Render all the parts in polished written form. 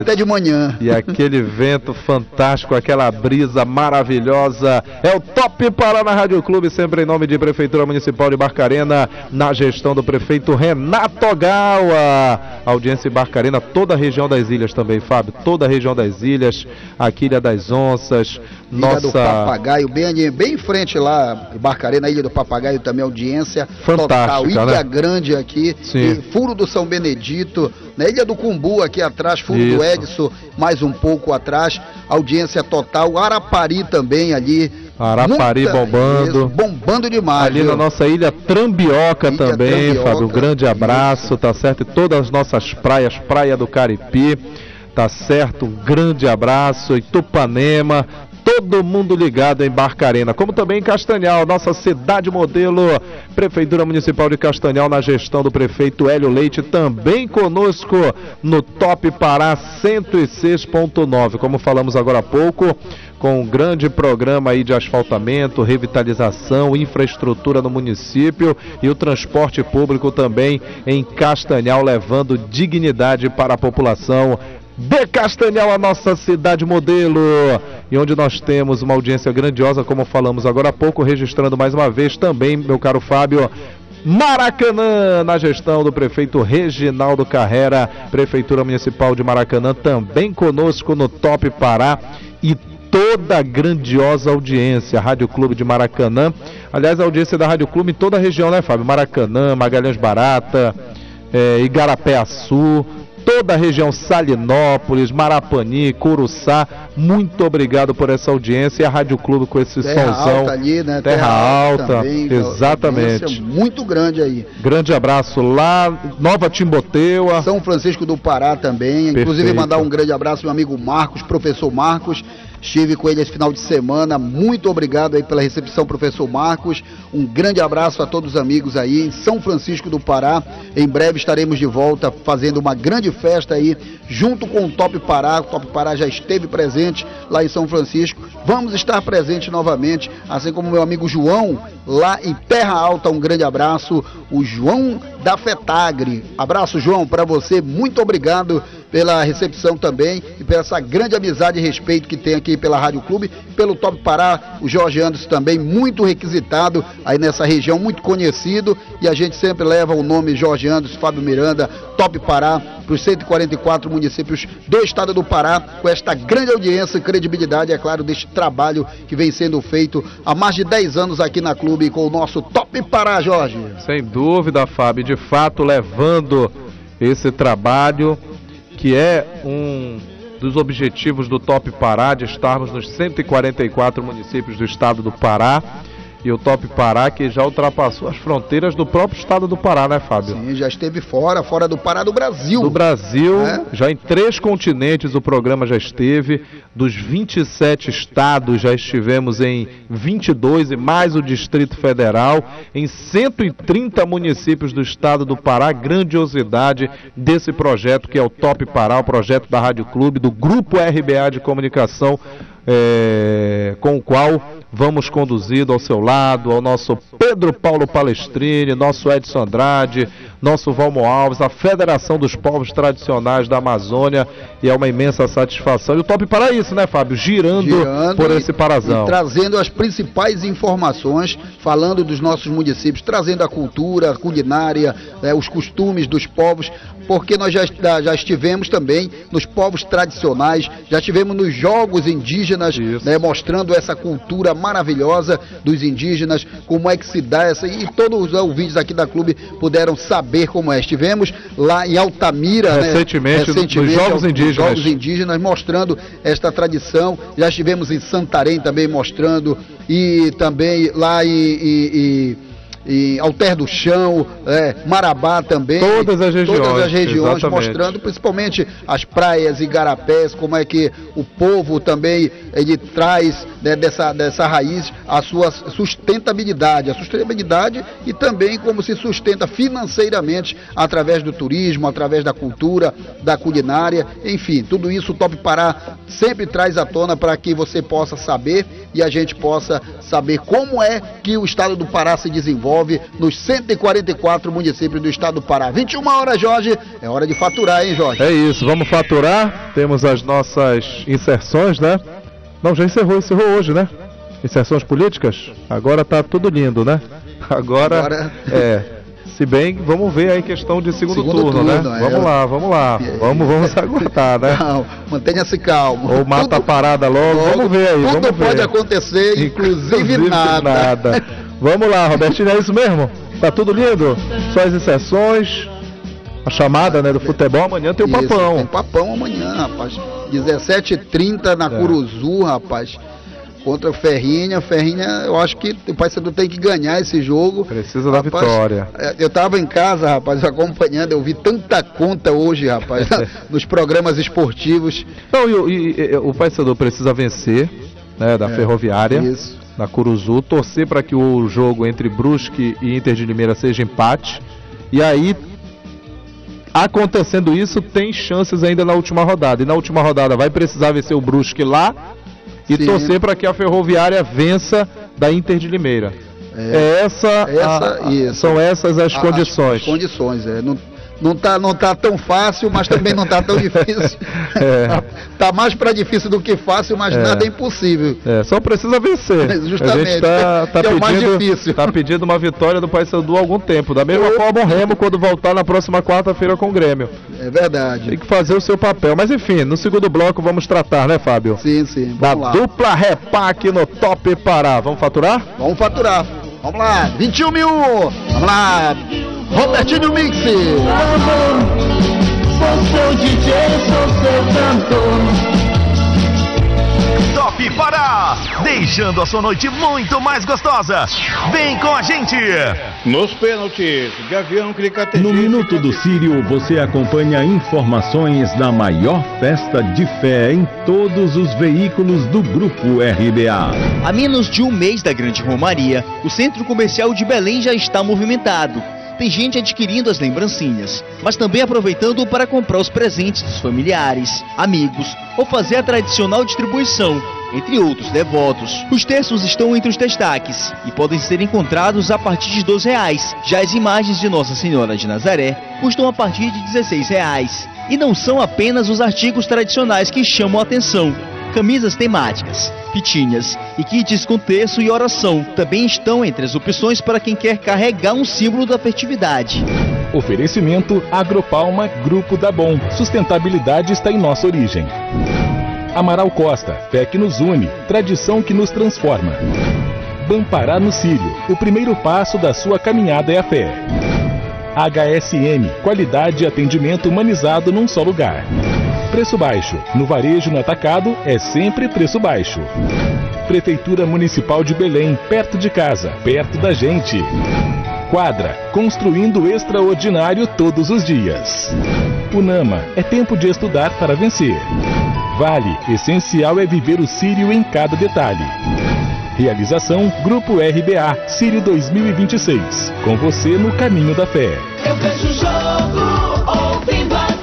Até de manhã. E aquele vento fantástico, aquela brisa maravilhosa. É o Top Pará na Rádio Clube, sempre em nome de Prefeitura Municipal de Barcarena, na gestão do prefeito Renato Ogawa. Audiência em Barcarena, toda a região das ilhas também, Fábio. Toda a região das ilhas, aqui Ilha das Onças. Ilha do Papagaio, bem em frente lá, Barcarena, Ilha do Papagaio também, audiência fantástica, total. Ilha né? Grande aqui, Furo do São Benedito, na Ilha do Cumbu aqui atrás, Furo do Edson, mais um pouco atrás, audiência total. Arapari também ali. Arapari bombando. Bombando demais. Ali na nossa Ilha Trambioca também, Fábio, um grande abraço, tá certo? E todas as nossas praias, Praia do Caripi, tá certo? Um grande abraço. Itupanema, todo mundo ligado em Barcarena, como também em Castanhal, nossa cidade modelo, Prefeitura Municipal de Castanhal, na gestão do prefeito Hélio Leite, também conosco no Top Pará 106.9, como falamos agora há pouco, com um grande programa aí de asfaltamento, revitalização, infraestrutura no município e o transporte público também em Castanhal, levando dignidade para a população de Castanhal, a nossa cidade modelo, e onde nós temos uma audiência grandiosa, como falamos agora há pouco, registrando mais uma vez também, meu caro Fábio, Maracanã, na gestão do prefeito Reginaldo Carrera, Prefeitura Municipal de Maracanã, também conosco no Top Pará, e toda a grandiosa audiência, Rádio Clube de Maracanã, aliás, a audiência da Rádio Clube em toda a região, né, Fábio? Maracanã, Magalhães Barata, Igarapé-Açu, toda a região, Salinópolis, Marapani, Curuçá, muito obrigado por essa audiência, e a Rádio Clube com esse solzão. Alta ali, né? Terra Alta, também, exatamente. Muito grande aí. Grande abraço lá, Nova Timboteua. São Francisco do Pará também, inclusive Perfeito. Mandar um grande abraço ao meu amigo Marcos, professor Marcos. Estive com ele esse final de semana, muito obrigado aí pela recepção, professor Marcos, um grande abraço a todos os amigos aí em São Francisco do Pará. Em breve estaremos de volta fazendo uma grande festa aí, junto com o Top Pará. O Top Pará já esteve presente lá em São Francisco, vamos estar presente novamente, assim como meu amigo João, lá em Terra Alta, um grande abraço, o João da Fetagre. Abraço, João, para você, muito obrigado pela recepção também e pela essa grande amizade e respeito que tem aqui pela Rádio Clube, pelo Top Pará, o Jorge Anderson também, muito requisitado aí nessa região, muito conhecido, e a gente sempre leva o nome Jorge Anderson, Fábio Miranda, Top Pará, para os 144 municípios do estado do Pará, com esta grande audiência e credibilidade, é claro, deste trabalho que vem sendo feito há mais de 10 anos aqui na Clube com o nosso Top Pará, Jorge. Sem dúvida, Fábio, de fato, levando esse trabalho, que é um dos objetivos do Top Pará, de estarmos nos 144 municípios do estado do Pará, e o Top Pará que já ultrapassou as fronteiras do próprio estado do Pará, né, Fábio? Sim, já esteve fora do Pará, do Brasil. Do Brasil, já em 3 continentes o programa já esteve, dos 27 estados já estivemos em 22 e mais o Distrito Federal, em 130 municípios do estado do Pará, grandiosidade desse projeto que é o Top Pará, o projeto da Rádio Clube, do Grupo RBA de Comunicação, com o qual vamos conduzido ao seu lado, ao nosso Pedro Paulo Palestrini, nosso Edson Andrade, nosso Valmo Alves, a Federação dos Povos Tradicionais da Amazônia, e é uma imensa satisfação. E o Top Pará é isso, né, Fábio? Girando por esse parazão. E trazendo as principais informações, falando dos nossos municípios, trazendo a cultura, a culinária, os costumes dos povos, porque nós já estivemos também nos povos tradicionais, já estivemos nos jogos indígenas, mostrando essa cultura maravilhosa dos indígenas, como é que se dá essa, e todos os ouvintes aqui da Clube puderam saber como é. Estivemos lá em Altamira, recentemente nos Jogos Indígenas, mostrando esta tradição. Já estivemos em Santarém também mostrando, e também lá em Alter do Chão, Marabá também, todas as regiões exatamente. Mostrando principalmente as praias e igarapés, como é que o povo também ele traz dessa raiz a sua sustentabilidade, e também como se sustenta financeiramente através do turismo, através da cultura, da culinária, enfim, tudo isso o Top Pará sempre traz à tona para que você possa saber e a gente possa saber como é que o estado do Pará se desenvolve nos 144 municípios do estado do Pará. 21 horas, Jorge, é hora de faturar, hein, Jorge? É isso, vamos faturar, temos as nossas inserções, né? Não, já encerrou hoje, né? Inserções políticas, agora tá tudo lindo, né? Agora... Se bem, vamos ver aí questão de segundo turno, né? Vamos lá. Vamos aguardar, né? Não, mantenha-se calmo. Ou mata a parada logo, vamos ver aí. Tudo pode acontecer, inclusive nada. Vamos lá, Robertinho, é isso mesmo? Tá tudo lindo? Só as inserções, a chamada, né, do futebol, amanhã tem o papão. Tem papão amanhã, rapaz. 17h30 na Curuzu, rapaz. Contra o Ferrinha, eu acho que o Paysandu tem que ganhar esse jogo. Precisa da vitória. Eu tava em casa, rapaz, acompanhando, eu vi tanta conta hoje, rapaz, nos programas esportivos. Não, e o Paysandu precisa vencer, né, da Ferroviária, isso. Na Curuzu, torcer para que o jogo entre Brusque e Inter de Limeira seja empate, e aí, acontecendo isso, tem chances ainda na última rodada, e na última rodada vai precisar vencer o Brusque lá, e sim, torcer para que a Ferroviária vença da Inter de Limeira. São essas as condições. As condições, Não tá tão fácil, mas também não tá tão difícil. Tá mais para difícil do que fácil, mas nada é impossível. Só precisa vencer. Justamente. A gente tá é o mais difícil. Tá pedindo uma vitória do Paysandu há algum tempo. Da mesma forma o Remo, quando voltar na próxima quarta-feira com o Grêmio. É verdade. Tem que fazer o seu papel. Mas enfim, no segundo bloco vamos tratar, né, Fábio? Sim. Vamos lá. Dupla Repac no Top Pará. Vamos faturar? Vamos faturar. Vamos lá. 21 mil. Vamos lá. Robertinho Mix. Sou seu DJ, sou seu cantor. Top Pará, deixando a sua noite muito mais gostosa. Vem com a gente. Nos pênaltis, Gavião Cricategi. No Minuto do Sírio, você acompanha informações da maior festa de fé em todos os veículos do Grupo RBA. A menos de um mês da Grande Romaria, o Centro Comercial de Belém já está movimentado. Tem gente adquirindo as lembrancinhas, mas também aproveitando para comprar os presentes dos familiares, amigos ou fazer a tradicional distribuição, entre outros devotos. Os terços estão entre os destaques e podem ser encontrados a partir de R$12. Já as imagens de Nossa Senhora de Nazaré custam a partir de R$16. E não são apenas os artigos tradicionais que chamam a atenção. Camisas temáticas, pitinhas e kits com terço e oração também estão entre as opções para quem quer carregar um símbolo da festividade. Oferecimento Agropalma Grupo da Bom. Sustentabilidade está em nossa origem. Amaral Costa, fé que nos une, tradição que nos transforma. Bampará no Círio, o primeiro passo da sua caminhada é a fé. HSM, qualidade e atendimento humanizado num só lugar. Preço baixo. No varejo, no atacado, é sempre preço baixo. Prefeitura Municipal de Belém, perto de casa, perto da gente. Quadra, construindo o extraordinário todos os dias. Unama, é tempo de estudar para vencer. Vale, essencial é viver o Sírio em cada detalhe. Realização Grupo RBA, Sírio 2026. Com você no caminho da fé. Eu vejo o jogo, ouvindo a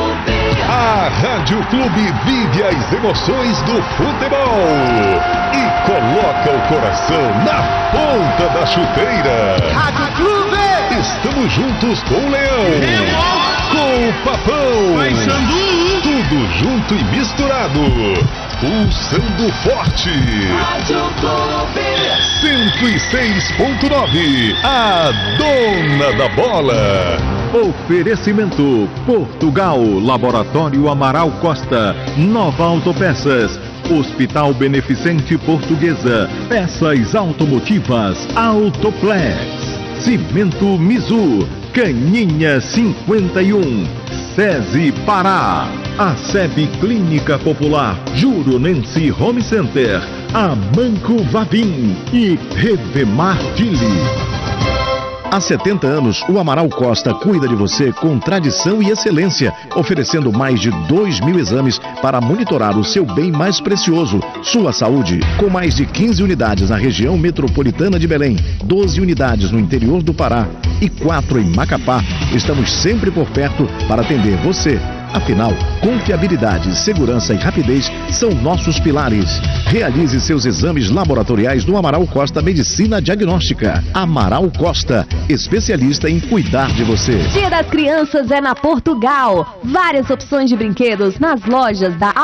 A Rádio Clube vive as emoções do futebol e coloca o coração na ponta da chuteira. Rádio Clube! Estamos juntos com o Leão, com o Papão, tudo junto e misturado, pulsando forte. Rádio Clube! 106.9, a dona da bola. Oferecimento Portugal, Laboratório Amaral Costa, Nova Autopeças, Hospital Beneficente Portuguesa, Peças Automotivas Autoplex, Cimento Mizu, Caninha 51, SESI Pará, a SEB Clínica Popular, Juronense Home Center, Amanco Vavim e Revemar Dili. Há 70 anos, o Amaral Costa cuida de você com tradição e excelência, oferecendo mais de 2.000 exames para monitorar o seu bem mais precioso, sua saúde. Com mais de 15 unidades na região metropolitana de Belém, 12 unidades no interior do Pará e 4 em Macapá, estamos sempre por perto para atender você. Afinal, confiabilidade, segurança e rapidez são nossos pilares. Realize seus exames laboratoriais no Amaral Costa Medicina Diagnóstica. Amaral Costa, especialista em cuidar de você. Dia das Crianças é na Portugal. Várias opções de brinquedos nas lojas da